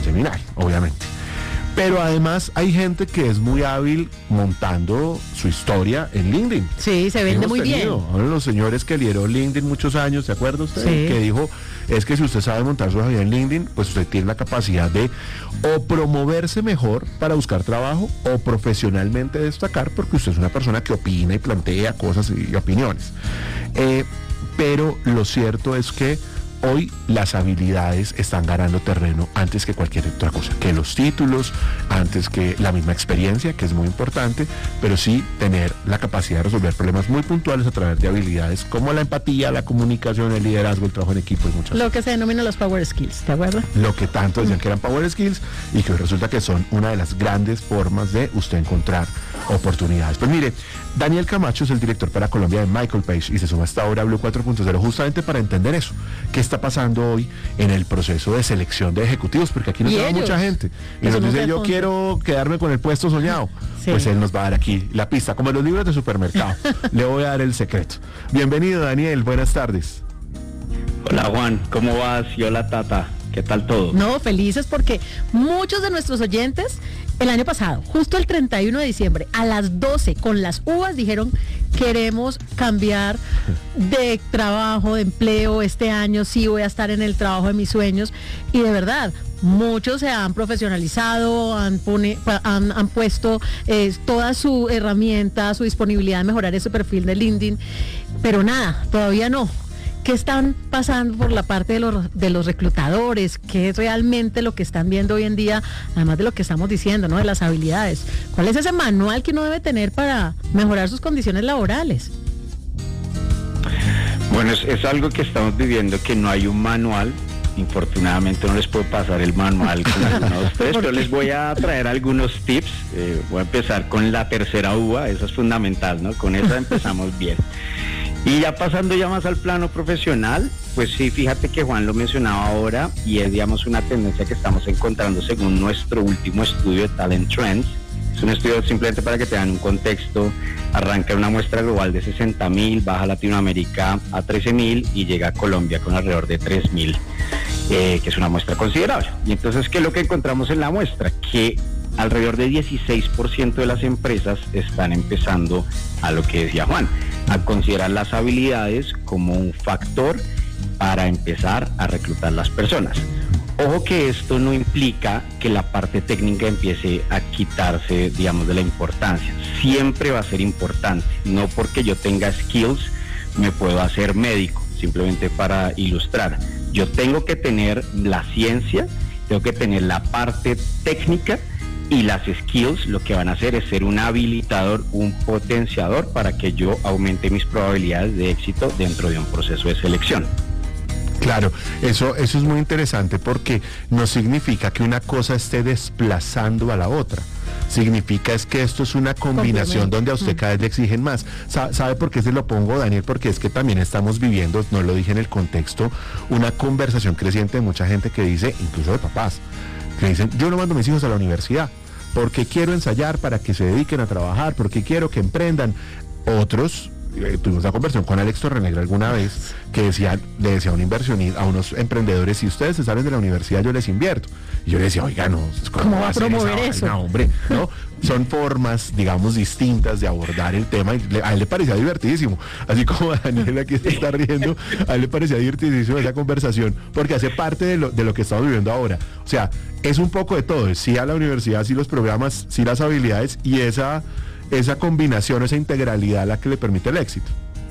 seminario, obviamente. Pero además hay gente que es muy hábil montando su historia en LinkedIn. Sí, se vende muy bien. Ahora los señores que lideró LinkedIn muchos años, ¿se acuerda usted? Sí. Que dijo, es que si usted sabe montar su vida en LinkedIn, pues usted tiene la capacidad de o promoverse mejor para buscar trabajo o profesionalmente destacar porque usted es una persona que opina y plantea cosas y opiniones. Pero lo cierto es que hoy las habilidades están ganando terreno antes que cualquier otra cosa, que los títulos, antes que la misma experiencia, que es muy importante, pero sí tener la capacidad de resolver problemas muy puntuales a través de habilidades como la empatía, la comunicación, el liderazgo, el trabajo en equipo y muchas cosas. Lo que se denomina los power skills, ¿te acuerdas? Lo que tanto decían que eran power skills y que hoy resulta que son una de las grandes formas de usted encontrar oportunidades. Pues mire, Daniel Camacho es el director para Colombia de Michael Page y se suma hasta ahora a Blue 4.0 justamente para entender eso. ¿Qué está pasando hoy en el proceso de selección de ejecutivos? Porque aquí nos llama mucha gente y nos dice, yo quiero quedarme con el puesto soñado. Sí. Pues él nos va a dar aquí la pista, como en los libros de supermercado. Le voy a dar el secreto. Bienvenido, Daniel, buenas tardes. Hola, Juan, ¿cómo vas? Y hola, Tata, ¿qué tal todo? No, felices porque muchos de nuestros oyentes el año pasado, justo el 31 de diciembre, a las 12, con las uvas, dijeron, queremos cambiar de trabajo, de empleo, este año sí voy a estar en el trabajo de mis sueños. Y de verdad, muchos se han profesionalizado, han puesto toda su herramienta, su disponibilidad de mejorar ese perfil de LinkedIn, pero nada, todavía no. ¿Qué están pasando por la parte de los reclutadores? ¿Qué es realmente lo que están viendo hoy en día, además de lo que estamos diciendo, ¿no? De las habilidades. ¿Cuál es ese manual que uno debe tener para mejorar sus condiciones laborales? Bueno, es algo que estamos viviendo, que no hay un manual. Infortunadamente no les puedo pasar el manual con algunos de ustedes, pero les voy a traer algunos tips. Voy a empezar con la tercera uva, esa es fundamental, ¿no? Con esa empezamos bien. Y ya pasando ya más al plano profesional, pues sí, fíjate que Juan lo mencionaba ahora y es, digamos, una tendencia que estamos encontrando según nuestro último estudio de Talent Trends. Es un estudio simplemente para que te dan un contexto. Arranca una muestra global de 60,000, baja Latinoamérica a 13,000 y llega a Colombia con alrededor de 3,000, que es una muestra considerable. Y entonces, ¿qué es lo que encontramos en la muestra? Que alrededor de 16% de las empresas están empezando a lo que decía Juan, a considerar las habilidades como un factor para empezar a reclutar las personas. Ojo que esto no implica que la parte técnica empiece a quitarse, digamos, de la importancia. Siempre va a ser importante. No porque yo tenga skills me puedo hacer médico, simplemente para ilustrar. Yo tengo que tener la ciencia, tengo que tener la parte técnica y las skills lo que van a hacer es ser un habilitador, un potenciador para que yo aumente mis probabilidades de éxito dentro de un proceso de selección. Claro, eso es muy interesante porque no significa que una cosa esté desplazando a la otra. Significa es que esto es una combinación donde a usted cada vez le exigen más. ¿Sabe por qué se lo pongo, Daniel? Porque es que también estamos viviendo, no lo dije en el contexto, una conversación creciente de mucha gente que dice, incluso de papás, que dicen, yo no mando a mis hijos a la universidad porque quiero ensayar para que se dediquen a trabajar, porque quiero que emprendan. Otros, tuvimos una conversación con Alex Torrenegro alguna vez, que le decía a un inversionista, a unos emprendedores, si ustedes se salen de la universidad yo les invierto. Y yo le decía, oiga, no, ¿cómo va a promover eso? Vaina, hombre, ¿no? Son formas, digamos, distintas de abordar el tema y a él le parecía divertidísimo. Así como a Daniel aquí se está riendo, a él le parecía divertidísimo esa conversación, porque hace parte de lo que estamos viviendo ahora. O sea, es un poco de todo, sí a la universidad, sí los programas, sí las habilidades y esa combinación, esa integralidad la que le permite el éxito.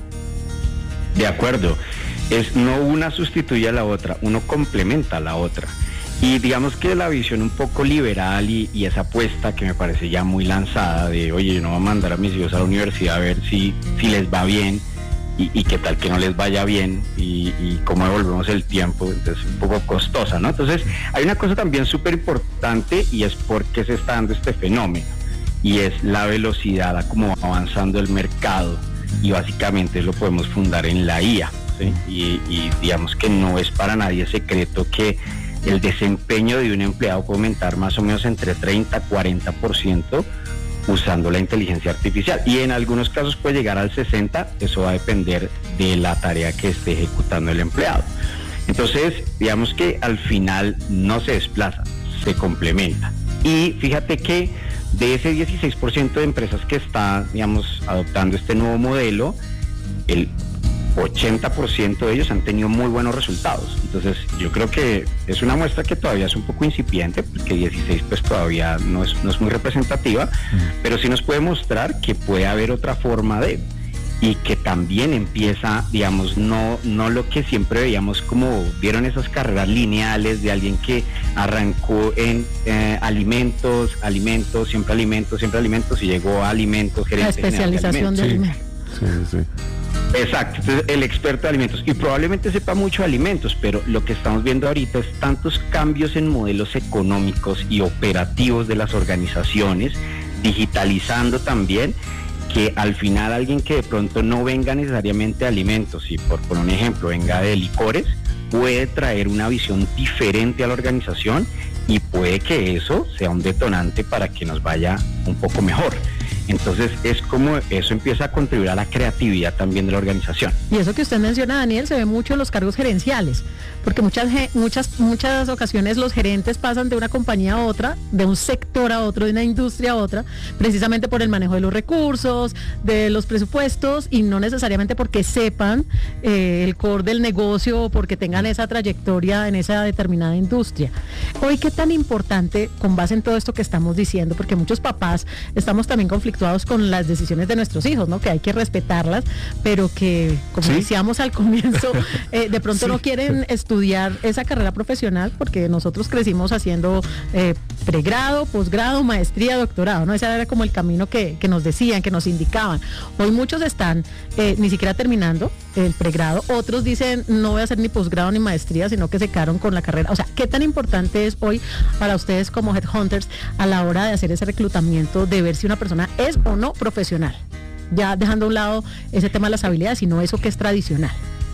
De acuerdo, no una sustituye a la otra, uno complementa a la otra. Y digamos que la visión un poco liberal y esa apuesta que me parece ya muy lanzada de, oye, yo no voy a mandar a mis hijos a la universidad a ver si les va bien y qué tal que no les vaya bien y cómo devolvemos el tiempo, entonces un poco costosa, ¿no? Entonces hay una cosa también súper importante y es por qué se está dando este fenómeno y es la velocidad a cómo va avanzando el mercado y básicamente lo podemos fundar en la IA, ¿sí? Y digamos que no es para nadie secreto que el desempeño de un empleado puede aumentar más o menos entre 30 a 40% usando la inteligencia artificial y en algunos casos puede llegar al 60%, eso va a depender de la tarea que esté ejecutando el empleado. Entonces, digamos que al final no se desplaza, se complementa. Y fíjate que de ese 16% de empresas que está, digamos, adoptando este nuevo modelo, el 80% de ellos han tenido muy buenos resultados. Entonces yo creo que es una muestra que todavía es un poco incipiente, porque 16 pues todavía no es muy representativa, pero sí nos puede mostrar que puede haber otra forma de, y que también empieza, digamos, no lo que siempre veíamos, como vieron esas carreras lineales de alguien que arrancó en alimentos, siempre alimentos y llegó a alimentos, gerente la especialización de alimentos. Sí. Exacto, entonces el experto de alimentos, y probablemente sepa mucho de alimentos, pero lo que estamos viendo ahorita es tantos cambios en modelos económicos y operativos de las organizaciones, digitalizando también, que al final alguien que de pronto no venga necesariamente de alimentos, y por un ejemplo venga de licores, puede traer una visión diferente a la organización, y puede que eso sea un detonante para que nos vaya un poco mejor. Entonces es como eso empieza a contribuir a la creatividad también de la organización. Y eso que usted menciona, Daniel, se ve mucho en los cargos gerenciales, porque muchas ocasiones los gerentes pasan de una compañía a otra, de un sector a otro, de una industria a otra, precisamente por el manejo de los recursos, de los presupuestos, y no necesariamente porque sepan el core del negocio o porque tengan esa trayectoria en esa determinada industria. Hoy, ¿qué tan importante, con base en todo esto que estamos diciendo, porque muchos papás estamos también conflictuados con las decisiones de nuestros hijos, ¿no? Que hay que respetarlas, pero que, como decíamos al comienzo, de pronto no quieren estudiar esa carrera profesional, porque nosotros crecimos haciendo pregrado, posgrado, maestría, doctorado, ¿no? Ese era como el camino que nos decían, que nos indicaban. Hoy muchos están ni siquiera terminando el pregrado, otros dicen no voy a hacer ni posgrado ni maestría, sino que se quedaron con la carrera. O sea, ¿qué tan importante es hoy para ustedes como headhunters a la hora de hacer ese reclutamiento, de ver si una persona es o no profesional? Ya dejando a un lado ese tema de las habilidades, sino eso que es tradicional.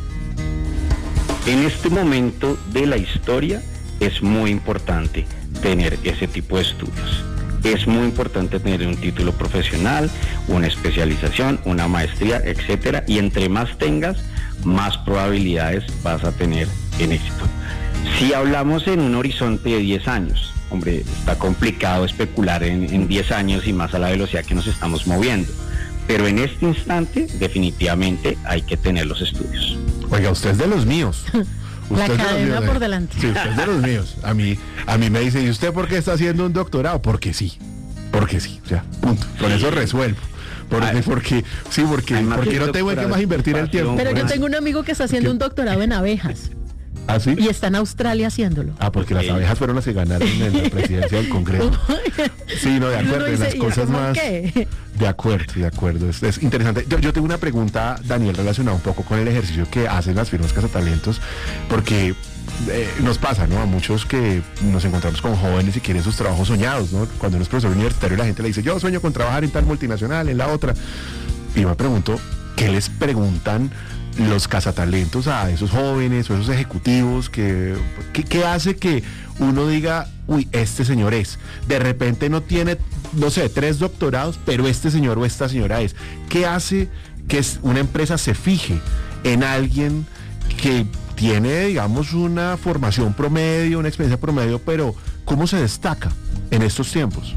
En este momento de la historia es muy importante tener ese tipo de estudios. Es muy importante tener un título profesional, una especialización, una maestría, etcétera, y entre más tengas, más probabilidades vas a tener en éxito. Si hablamos en un horizonte de 10 años, hombre, está complicado especular en 10 años y más a la velocidad que nos estamos moviendo, pero en este instante definitivamente hay que tener los estudios. Oiga, usted es de los míos. La cadena por delante. Sí, usted es de los míos. A mí me dice, ¿y usted por qué está haciendo un doctorado? Porque sí, ya, punto. Con eso resuelvo. Porque no tengo que más invertir el tiempo. Pero yo tengo un amigo que está haciendo un doctorado en abejas. ¿Ah, sí? Y está en Australia haciéndolo. Porque las abejas fueron las que ganaron en la presidencia del Congreso. Sí, no, de acuerdo, en las cosas más... ¿Qué? De acuerdo, es interesante. Yo tengo una pregunta, Daniel, relacionada un poco con el ejercicio que hacen las firmas cazatalentos, porque nos pasa, ¿no? A muchos que nos encontramos con jóvenes y quieren sus trabajos soñados, ¿no? Cuando uno es profesor universitario, la gente le dice, yo sueño con trabajar en tal multinacional, en la otra. Y me pregunto, ¿qué les preguntan los cazatalentos a esos jóvenes o esos ejecutivos? ¿Qué hace que uno diga, uy, este señor es? De repente no tiene, no sé, 3 doctorados, pero este señor o esta señora es. ¿Qué hace que una empresa se fije en alguien que tiene, digamos, una formación promedio, una experiencia promedio, pero cómo se destaca en estos tiempos?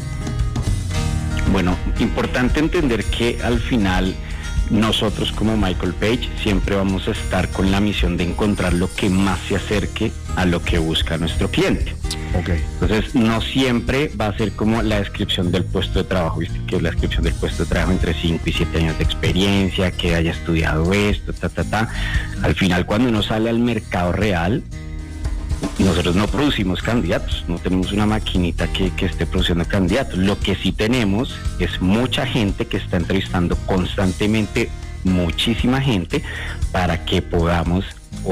Bueno, importante entender que al final nosotros como Michael Page siempre vamos a estar con la misión de encontrar lo que más se acerque a lo que busca nuestro cliente. Okay. Entonces no siempre va a ser como la descripción del puesto de trabajo, ¿viste? Que es la descripción del puesto de trabajo entre 5 y 7 años de experiencia, que haya estudiado esto, Al final, cuando uno sale al mercado real, nosotros no producimos candidatos, no tenemos una maquinita que esté produciendo candidatos. Lo que sí tenemos es mucha gente que está entrevistando constantemente, muchísima gente, para que podamos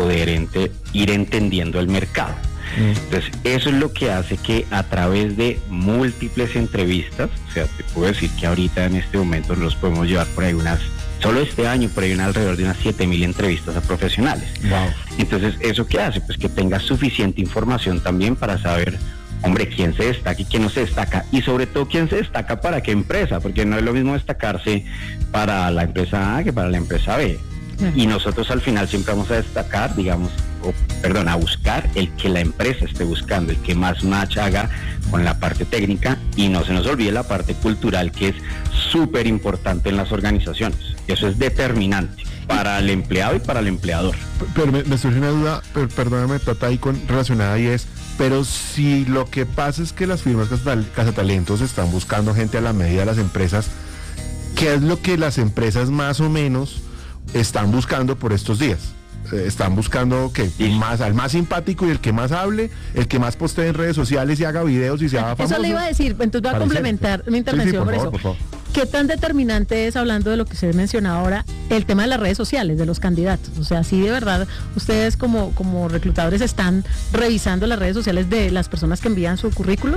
ir entendiendo el mercado. Entonces, eso es lo que hace que a través de múltiples entrevistas, o sea, te puedo decir que ahorita en este momento los podemos llevar por ahí solo este año por ahí alrededor de unas 7,000 entrevistas a profesionales. Wow. Entonces, ¿eso qué hace? Pues que tengas suficiente información también para saber, hombre, quién se destaca y quién no se destaca, y sobre todo quién se destaca para qué empresa, porque no es lo mismo destacarse para la empresa A que para la empresa B. Y nosotros al final siempre vamos a destacar, digamos, a buscar el que la empresa esté buscando, el que más match haga con la parte técnica, y no se nos olvide la parte cultural, que es súper importante en las organizaciones. Eso es determinante para el empleado y para el empleador. Pero me surge una duda, perdóname, Tata, ahí relacionada, y es, pero si lo que pasa es que las firmas cazatalentos están buscando gente a la medida de las empresas, ¿qué es lo que las empresas más o menos están buscando por estos días? Están buscando que al más simpático y el que más hable, el que más postee en redes sociales y haga videos y se haga famoso. Eso le iba a decir, entonces voy a complementar mi intervención por favor. ¿Qué tan determinante es, hablando de lo que usted mencionaba ahora, el tema de las redes sociales, de los candidatos? O sea, si de verdad ustedes como reclutadores están revisando las redes sociales de las personas que envían su currículum.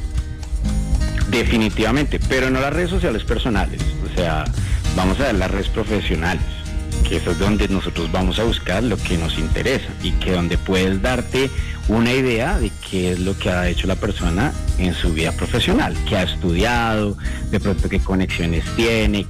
Definitivamente, pero no las redes sociales personales, o sea, vamos a ver las redes profesionales, que eso es donde nosotros vamos a buscar lo que nos interesa, y que donde puedes darte una idea de qué es lo que ha hecho la persona en su vida profesional, qué ha estudiado, de pronto qué conexiones tiene,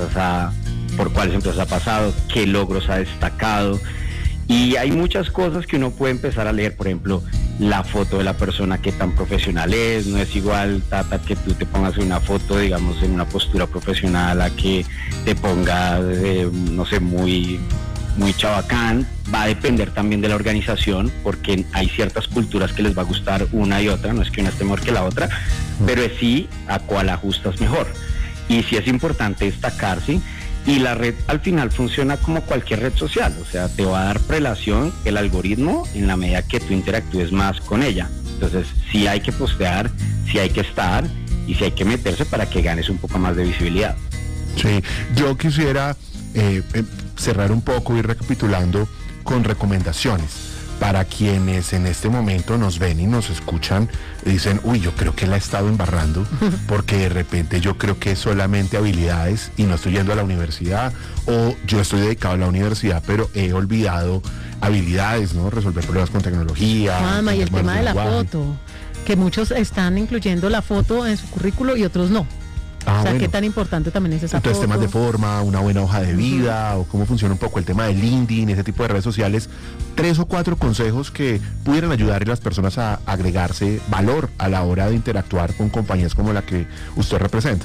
por cuáles empresas ha pasado, qué logros ha destacado. Y hay muchas cosas que uno puede empezar a leer, por ejemplo, la foto de la persona, qué tan profesional es. No es igual, Tata, que tú te pongas una foto, digamos, en una postura profesional, a que te pongas, no sé, muy chabacán. Va a depender también de la organización, porque hay ciertas culturas que les va a gustar una y otra, no es que una esté mejor que la otra, pero es sí a cuál ajustas mejor. Y sí es importante destacarse. Y la red al final funciona como cualquier red social, o sea, te va a dar prelación el algoritmo en la medida que tú interactúes más con ella. Entonces, sí hay que postear, sí hay que estar y sí hay que meterse para que ganes un poco más de visibilidad. Sí, yo quisiera cerrar un poco y recapitulando con recomendaciones para quienes en este momento nos ven y nos escuchan y dicen, uy, yo creo que la he estado embarrando, porque de repente yo creo que es solamente habilidades y no estoy yendo a la universidad, o yo estoy dedicado a la universidad, pero he olvidado habilidades, ¿no? Resolver problemas con tecnología. Y el tema de la foto, que muchos están incluyendo la foto en su currículo y otros no. O sea, qué tan importante también es esa foto. Entonces, temas de forma, una buena hoja de vida, o cómo funciona un poco el tema de LinkedIn, ese tipo de redes sociales. 3 o 4 consejos que pudieran ayudar a las personas a agregarse valor a la hora de interactuar con compañías como la que usted representa.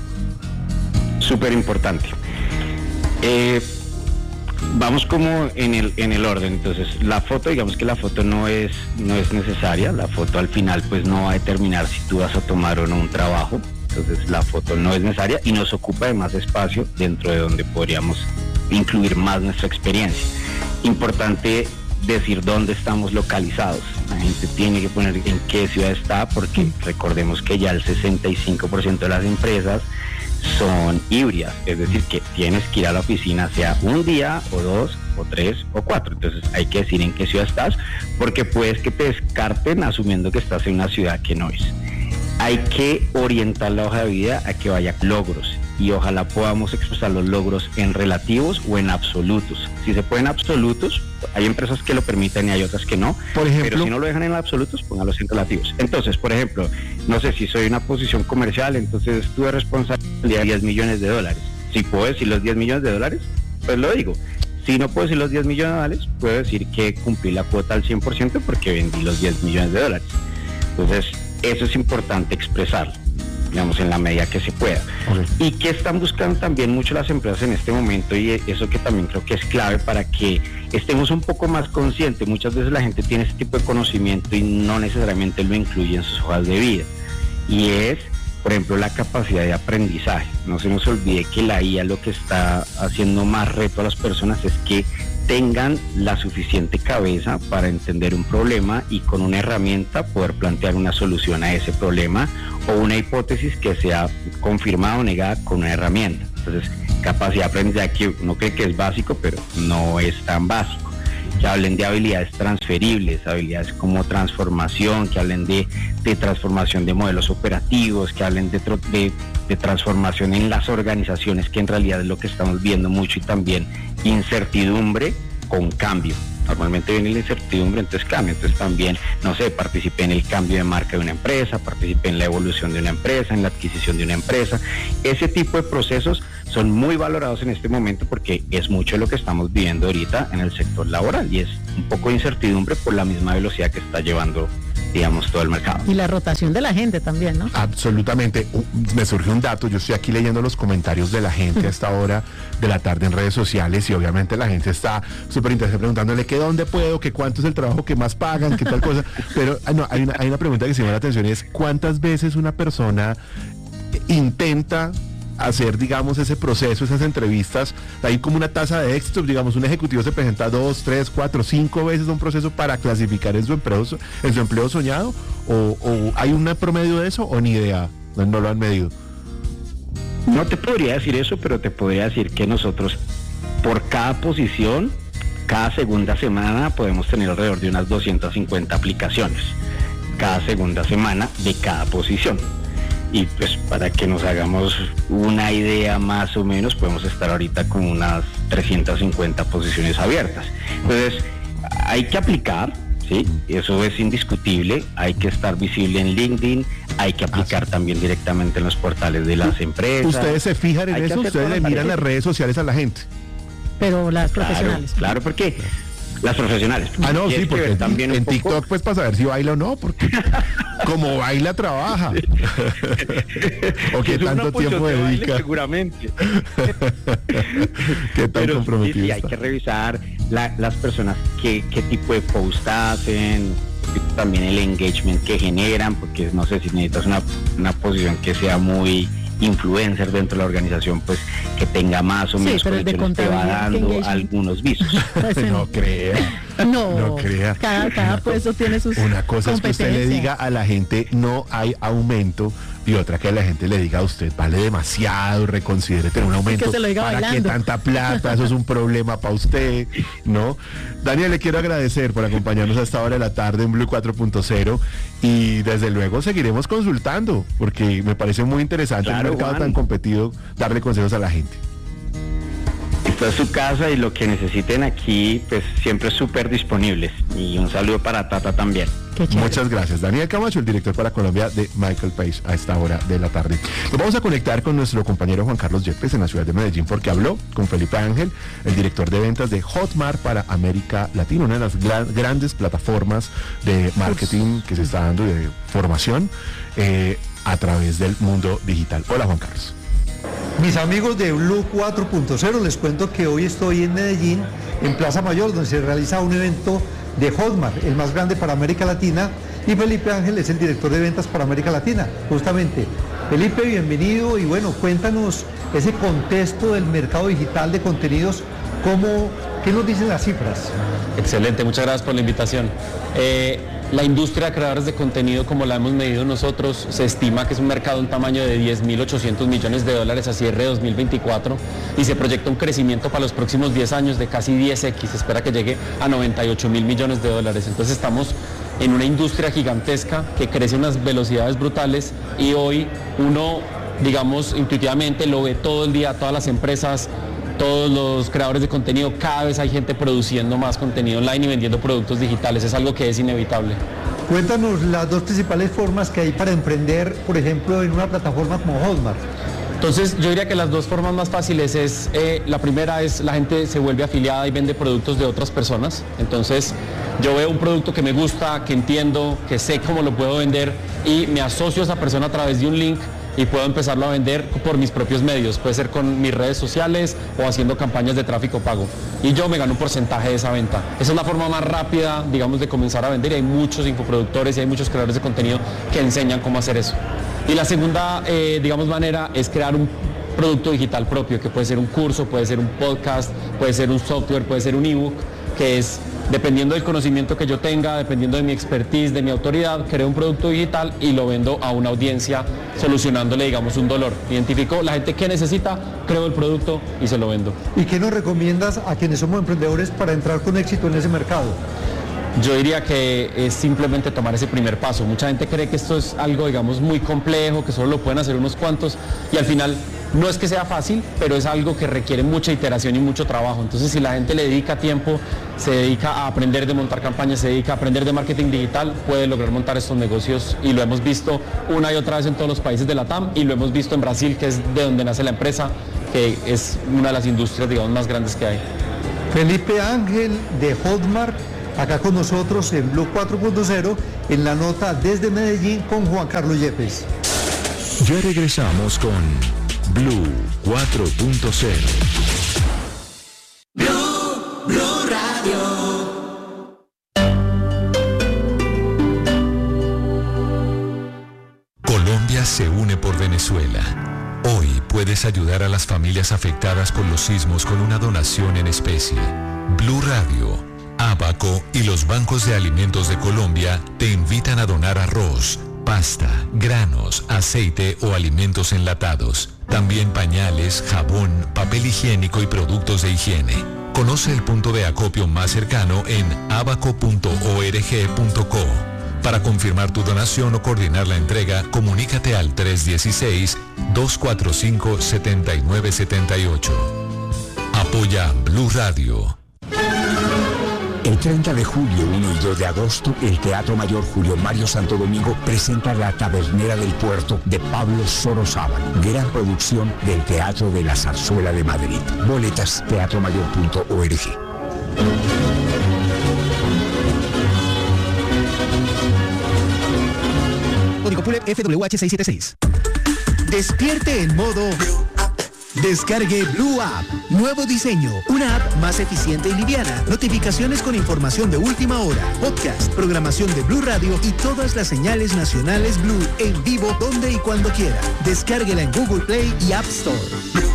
Súper importante. Vamos como en el orden. Entonces, la foto, digamos que la foto no es necesaria. La foto al final pues no va a determinar si tú vas a tomar o no un trabajo. Entonces la foto no es necesaria y nos ocupa de más espacio dentro de donde podríamos incluir más nuestra experiencia. Importante decir dónde estamos localizados. La gente tiene que poner en qué ciudad está, porque recordemos que ya el 65% de las empresas son híbridas, es decir, que tienes que ir a la oficina sea un día o 2 o 3 o 4. Entonces hay que decir en qué ciudad estás, porque puedes que te descarten asumiendo que estás en una ciudad que no es. Hay que orientar la hoja de vida a que vaya logros, y ojalá podamos expresar los logros en relativos o en absolutos. Si se pueden absolutos, hay empresas que lo permiten y hay otras que no. Por ejemplo, pero si no lo dejan en absolutos, póngalos en relativos. Entonces, por ejemplo, no sé, si soy una posición comercial, entonces tuve responsabilidad de $10 millones. Si puedo decir los $10 millones, pues lo digo. Si no puedo decir los $10 millones, puedo decir que cumplí la cuota al 100% porque vendí los $10 millones. Entonces, eso es importante expresarlo, digamos, en la medida que se pueda. Y que están buscando también mucho las empresas en este momento, y eso que también creo que es clave para que estemos un poco más conscientes. Muchas veces la gente tiene este tipo de conocimiento y no necesariamente lo incluye en sus hojas de vida, y es, por ejemplo, la capacidad de aprendizaje. No se nos olvide que la IA lo que está haciendo más reto a las personas es que tengan la suficiente cabeza para entender un problema y con una herramienta poder plantear una solución a ese problema, o una hipótesis que sea confirmada o negada con una herramienta. Entonces, capacidad de aprendizaje que uno cree que es básico, pero no es tan básico. Que hablen de habilidades transferibles, habilidades como transformación, que hablen de transformación de modelos operativos, que hablen de transformación en las organizaciones, que en realidad es lo que estamos viendo mucho, y también incertidumbre con cambio. normalmente viene la incertidumbre, entonces cambia. Entonces también, no sé, participé en el cambio de marca de una empresa, participé en la evolución de una empresa, en la adquisición de una empresa. Ese tipo de procesos son muy valorados en este momento porque es mucho lo que estamos viviendo ahorita en el sector laboral y es un poco de incertidumbre por la misma velocidad que está llevando, digamos, todo el mercado. Y la rotación de la gente también, ¿no? Absolutamente. Me surge un dato, yo estoy aquí leyendo los comentarios de la gente a esta hora de la tarde en redes sociales y obviamente la gente está súper interesada preguntándole que dónde puedo, que cuánto es el trabajo que más pagan, que tal cosa. Pero no, hay una pregunta que se me llama la atención, es ¿cuántas veces una persona intenta hacer, digamos, ese proceso, esas entrevistas? Hay como una tasa de éxito, digamos, un ejecutivo se presenta 2, 3, 4, 5 veces a un proceso para clasificar en su empleo soñado, o hay un promedio de eso, o ni idea, no lo han medido. No te podría decir eso, pero te podría decir que nosotros, por cada posición, cada segunda semana podemos tener alrededor de unas 250 aplicaciones, cada segunda semana de cada posición. Y pues para que nos hagamos una idea más o menos, podemos estar ahorita con unas 350 posiciones abiertas. Entonces, hay que aplicar, ¿sí? Eso es indiscutible, hay que estar visible en LinkedIn, hay que aplicar también directamente en los portales de las empresas. ¿Ustedes se fijan en eso? ¿Ustedes le miran las redes sociales a la gente? Pero las profesionales. Claro, porque las profesionales. No, sí, porque también en TikTok, pues para saber si baila o no, porque como baila, trabaja. O qué tanto tiempo dedica. Seguramente. Qué tan comprometido. Sí, hay que revisar las personas qué tipo de post hacen, también el engagement que generan, porque no sé si necesitas una posición que sea muy influencer dentro de la organización, pues que tenga más o menos, pero que te va dando algunos visos. No crea. No crea. Cada puesto tiene sus Una cosa es que usted le diga a la gente no hay aumento y otra que la gente le diga a usted vale demasiado, reconsidere tener un aumento. Que se lo diga ¿para bailando? qué tanta plata? Eso es un problema para usted, ¿no? Daniel, le quiero agradecer por acompañarnos a esta hora de la tarde en Blue 4.0 y desde luego seguiremos consultando porque me parece muy interesante, claro, un mercado Juan, tan competido, darle consejos a la gente. Esta es su casa y lo que necesiten aquí, pues siempre súper disponibles. Y un saludo para Tata también. Muchas gracias. Daniel Camacho, el director para Colombia de Michael Page, a esta hora de la tarde. Nos vamos a conectar con nuestro compañero Juan Carlos Yepes en la ciudad de Medellín porque habló con Felipe Ángel, el director de ventas de Hotmart para América Latina, una de las grandes plataformas de marketing que se está dando y de formación a través del mundo digital. Hola, Juan Carlos. Mis amigos de Blue 4.0, les cuento que hoy estoy en Medellín, en Plaza Mayor, donde se realiza un evento de Hotmart, el más grande para América Latina, y Felipe Ángel es el director de ventas para América Latina, justamente. Felipe, bienvenido, y bueno, cuéntanos ese contexto del mercado digital de contenidos, ¿qué nos dicen las cifras? Excelente, muchas gracias por la invitación. La industria de creadores de contenido, como la hemos medido nosotros, se estima que es un mercado de un tamaño de 10.800 millones de dólares a cierre de 2024 y se proyecta un crecimiento para los próximos 10 años de casi 10x, se espera que llegue a 98.000 millones de dólares. Entonces estamos en una industria gigantesca que crece a unas velocidades brutales y hoy uno, digamos, intuitivamente lo ve todo el día, todas las empresas, todos los creadores de contenido, cada vez hay gente produciendo más contenido online y vendiendo productos digitales, es algo que es inevitable. Cuéntanos las dos principales formas que hay para emprender, por ejemplo, en una plataforma como Hotmart. Entonces yo diría que las dos formas más fáciles es, la primera es la gente se vuelve afiliada y vende productos de otras personas. Entonces yo veo un producto que me gusta, que entiendo, que sé cómo lo puedo vender y me asocio a esa persona a través de un link y puedo empezarlo a vender por mis propios medios, puede ser con mis redes sociales o haciendo campañas de tráfico pago. Y yo me gano un porcentaje de esa venta. Esa es la forma más rápida, digamos, de comenzar a vender y hay muchos infoproductores y hay muchos creadores de contenido que enseñan cómo hacer eso. Y la segunda, digamos, manera es crear un producto digital propio, que puede ser un curso, puede ser un podcast, puede ser un software, puede ser un ebook, que es, dependiendo del conocimiento que yo tenga, dependiendo de mi expertise, de mi autoridad, creo un producto digital y lo vendo a una audiencia solucionándole, digamos, un dolor. Identifico la gente que necesita, creo el producto y se lo vendo. ¿Y qué nos recomiendas a quienes somos emprendedores para entrar con éxito en ese mercado? Yo diría que es simplemente tomar ese primer paso. Mucha gente cree que esto es algo, digamos, muy complejo, que solo lo pueden hacer unos cuantos y al final No es que sea fácil, pero es algo que requiere mucha iteración y mucho trabajo. Entonces, si la gente le dedica tiempo, se dedica a aprender de montar campañas, se dedica a aprender de marketing digital, puede lograr montar estos negocios, y lo hemos visto una y otra vez en todos los países de la TAM, y lo hemos visto en Brasil, que es de donde nace la empresa, que es una de las industrias, digamos, más grandes que hay. Felipe Ángel de Hotmart, acá con nosotros en Blue 4.0, en la nota desde Medellín con Juan Carlos Yepes. Ya regresamos con Blue 4.0. Blue Radio. Colombia se une por Venezuela. Hoy puedes ayudar a las familias afectadas por los sismos con una donación en especie. Blue Radio, Abaco y los bancos de alimentos de Colombia te invitan a donar arroz, pasta, granos, aceite o alimentos enlatados. También pañales, jabón, papel higiénico y productos de higiene. Conoce el punto de acopio más cercano en abaco.org.co. Para confirmar tu donación o coordinar la entrega, comunícate al 316-245-7978. Apoya Blue Radio. El 30 de julio, 1 y 2 de agosto, el Teatro Mayor Julio Mario Santo Domingo presenta La Tabernera del Puerto de Pablo Sorozábal, gran producción del Teatro de la Zarzuela de Madrid. Boletas, teatromayor.org. Código PULEP FWH676. Despierte en modo... Descargue Blue App. Nuevo diseño. Una app más eficiente y liviana. Notificaciones con información de última hora. Podcast, programación de Blue Radio y todas las señales nacionales Blue en vivo donde y cuando quiera. Descárguela en Google Play y App Store.